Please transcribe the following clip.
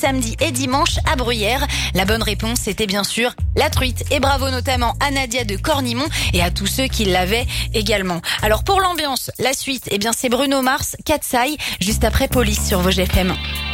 samedi et dimanche à Bruyères. La bonne réponse, c'était bien sûr la truite. Et bravo notamment à Nadia de Cornimont et à tous ceux qui l'avaient également. Alors pour l'ambiance, la suite, c'est Bruno Mars, Katsai, juste après Police sur Vosges FM.